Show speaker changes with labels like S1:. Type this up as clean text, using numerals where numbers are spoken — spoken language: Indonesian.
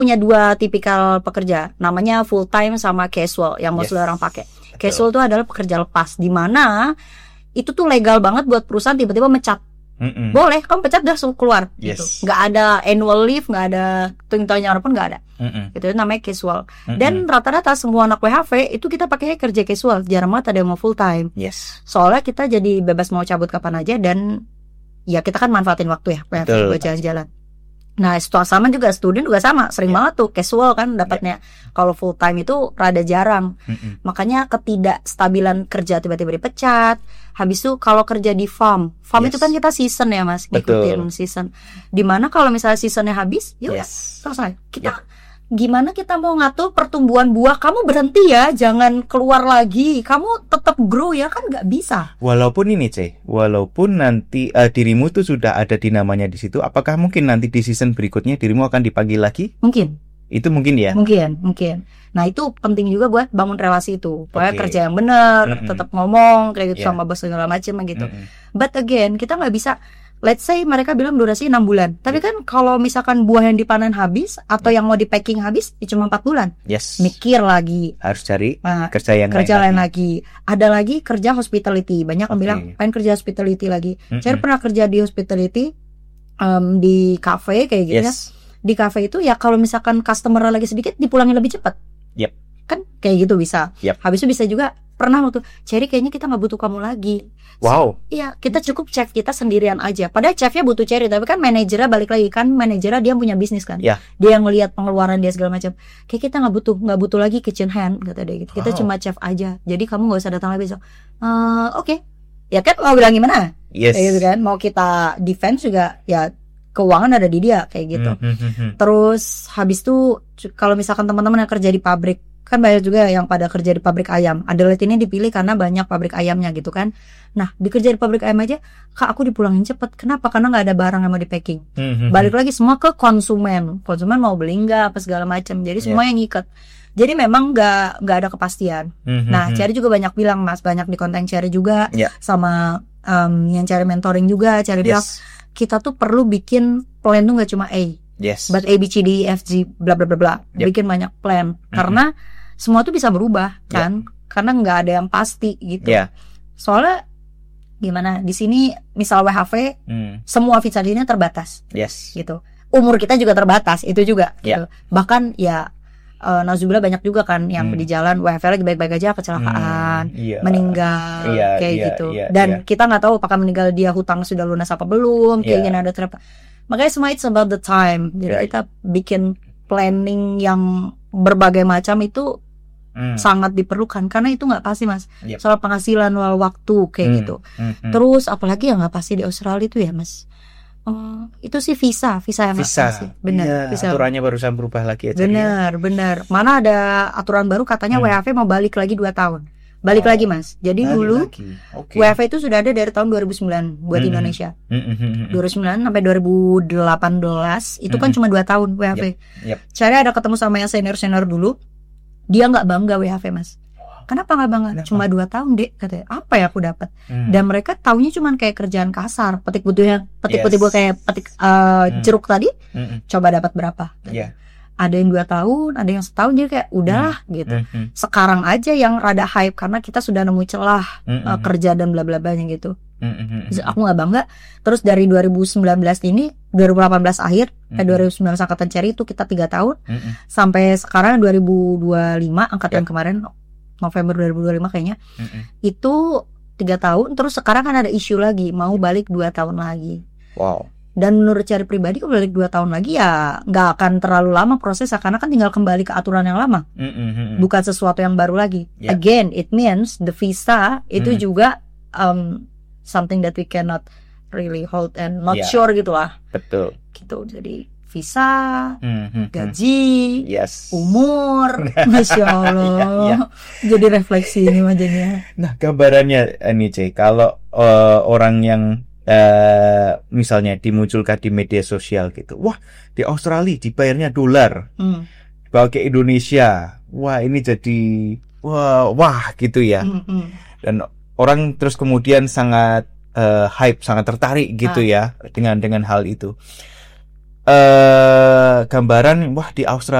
S1: punya dua tipikal pekerja, namanya full time sama casual yang mostly orang pakai. Casual itu adalah pekerja lepas, di mana itu tuh legal banget buat perusahaan tiba-tiba mecat. Boleh, kamu pecat udah langsung keluar gitu. Nggak ada annual leave, nggak ada tuntutannya pun nggak ada. Itu namanya casual. Dan rata-rata semua anak WHV itu kita pakainya kerja casual, jarang banget ada yang mau full time. Soalnya kita jadi bebas mau cabut kapan aja, dan ya kita kan manfaatin waktu ya buat jalan-jalan. Nah, sama juga student juga sama, sering banget tuh casual kan dapatnya. Kalau full time itu rada jarang. Makanya ketidakstabilan kerja tiba-tiba dipecat. Habis itu kalau kerja di farm itu kan kita season ya Mas, ngikutin season. Dimana kalau misalnya seasonnya habis, yuk selesai. Gimana kita mau ngatur pertumbuhan buah? Kamu berhenti ya, jangan keluar lagi. Kamu tetap grow ya, kan nggak bisa.
S2: Walaupun ini walaupun nanti dirimu tuh sudah ada di namanya di situ, apakah mungkin nanti di season berikutnya dirimu akan dipanggil lagi?
S1: Mungkin.
S2: Itu mungkin ya?
S1: Mungkin. Nah itu penting juga buat bangun relasi itu. Pokoknya kerja yang benar, tetap ngomong kayak gitu sama bos segala macam gitu. But again, kita nggak bisa. Let's say mereka bilang durasi 6 bulan. Tapi kan kalau misalkan buah yang dipanen habis atau yang mau di packing habis, ya cuma 4 bulan. Mikir lagi.
S2: Harus cari kerja lain lagi.
S1: Ada lagi kerja hospitality. Banyak yang bilang pengen kerja hospitality lagi. Saya pernah kerja di hospitality, di cafe kayak gitu ya. Di cafe itu ya kalau misalkan customer lagi sedikit, dipulangin lebih cepat. Kan kayak gitu bisa. Habis itu bisa juga pernah waktu Cherry kayaknya kita nggak butuh kamu lagi. Iya, kita cukup chef kita sendirian aja. Padahal chefnya butuh Cherry, tapi kan manajernya balik lagi kan, manajernya dia punya bisnis kan. Dia yang ngelihat pengeluaran dia segala macam. Kayak kita nggak butuh lagi kitchen hand kata dia gitu. Kita cuma chef aja. Jadi kamu nggak usah datang lagi besok. Oke. Ya kan mau bilang gimana? Kayak gitu kan. Mau kita defense juga ya keuangan ada di dia kayak gitu. Terus habis itu kalau misalkan teman-teman yang kerja di pabrik, kan banyak juga yang pada kerja di pabrik ayam. Adelaide ini dipilih karena banyak pabrik ayamnya gitu kan. Nah, dikerja di pabrik ayam aja, Kak aku dipulangin cepet. Kenapa? Karena nggak ada barang yang mau di packing. Balik lagi semua ke konsumen. Konsumen mau beli nggak apa segala macam. Jadi semua yang ngikat. Jadi memang nggak ada kepastian. Nah, Cherry juga banyak bilang Mas, banyak di konten Cherry juga sama yang Cherry mentoring juga, Cherry bilang kita tuh perlu bikin plan tuh nggak cuma A. But A, B, C, D, E, F, G, bla bla bla bla. Bikin banyak plan. Karena semua tuh bisa berubah kan, karena nggak ada yang pasti gitu. Soalnya gimana di sini misal WHV semua visa di sini terbatas, gitu. Umur kita juga terbatas itu juga. Gitu. Bahkan ya nauzubillah banyak juga kan yang di jalan WHV lagi baik-baik aja kecelakaan, meninggal kayak gitu. Dan kita nggak tahu apakah meninggal dia hutang sudah lunas apa belum, kayak gini ada terapa. Makanya semua it's about the time. Jadi kita bikin planning yang berbagai macam itu sangat diperlukan karena itu nggak pasti Mas. Soal penghasilan, waktu kayak gitu. Terus apalagi yang nggak pasti di Australia itu ya Mas. Itu sih visa yang nggak pasti. Benar.
S2: Aturannya barusan berubah lagi ya.
S1: Benar. Mana ada aturan baru katanya WHV mau balik lagi 2 tahun. Balik lagi Mas. Jadi dulu WHV itu sudah ada dari tahun 2009 buat Indonesia. 2009 sampai 2018 itu kan cuma 2 tahun WHV. Saya ada ketemu sama yang senior dulu. Dia nggak bangga WHV Mas. Kenapa nggak bangga? Cuma 2 tahun dek katanya. Apa ya aku dapat? Dan mereka taunya cuma kayak kerjaan kasar, petik buah kayak petik jeruk tadi. Coba dapat berapa? Ada yang 2 tahun, ada yang setahun, jadi kayak udah gitu. Sekarang aja yang rada hype karena kita sudah nemu celah kerja dan bla bla blanya gitu. Aku nggak bangga. Terus dari 2019 ini 2018 akhir 2019 angkatan Cherry itu kita 3 tahun sampai sekarang 2025 angkatan kemarin November 2025 kayaknya itu 3 tahun. Terus sekarang kan ada isu lagi mau balik 2 tahun lagi. Dan menurut Cherry pribadi kalau balik 2 tahun lagi ya nggak akan terlalu lama prosesnya karena kan tinggal kembali ke aturan yang lama, bukan sesuatu yang baru lagi. Again, it means the visa itu juga something that we cannot really hold and not sure gitu lah.
S2: Betul.
S1: Gitu. Jadi visa, gaji, umur, masya Allah. Jadi refleksi ini majanya.
S2: Nah, gambarannya ini C, kalau orang yang misalnya dimunculkan di media sosial gitu, wah di Australia dibayarnya dolar, dibawa ke Indonesia, wah ini jadi wah gitu ya. Dan orang terus kemudian sangat hype, sangat tertarik gitu ya dengan hal itu. gambaran wah di Australia